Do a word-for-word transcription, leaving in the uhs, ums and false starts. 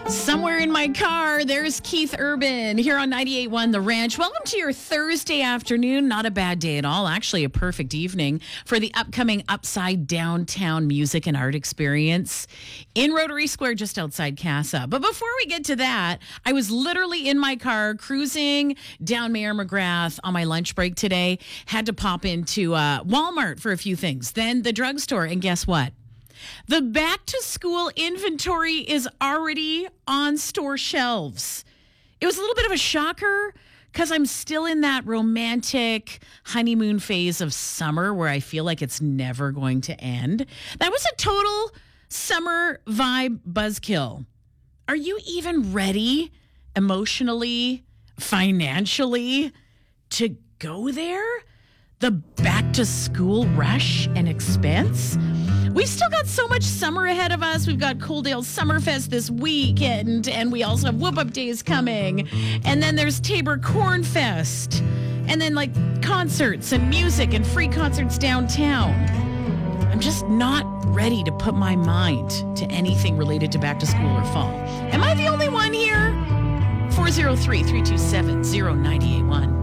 Somewhere in my car, there's Keith Urban here on ninety-eight point one The Ranch. Welcome to your Thursday afternoon. Not a bad day at all. Actually, a perfect evening for the upcoming Upside Downtown Music and Art Experience in Rotary Square, just outside Casa. But before we get to that, I was literally in my car cruising down Mayor McGrath on my lunch break today. Had to pop into uh, Walmart for a few things, then the drugstore, and guess what? The back-to-school inventory is already on store shelves. It was a little bit of a shocker because I'm still in that romantic honeymoon phase of summer where I feel like it's never going to end. That was a total summer vibe buzzkill. Are you even ready emotionally, financially to go there? The back-to-school rush and expense? We've still got so much summer ahead of us. We've got Coaldale Summerfest this weekend, and we also have Whoop Up Days coming. And then there's Tabor Cornfest. And then, like, concerts and music and free concerts downtown. I'm just not ready to put my mind to anything related to back to school or fall. Am I the only one here? four oh three, three two seven, oh nine eight one.